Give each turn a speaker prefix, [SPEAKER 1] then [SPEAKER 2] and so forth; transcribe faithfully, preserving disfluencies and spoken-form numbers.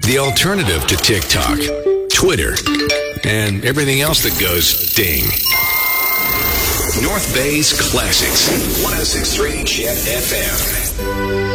[SPEAKER 1] The alternative to TikTok, Twitter, and everything else that goes ding. North Bay's Classics, one oh six point three Jet F M.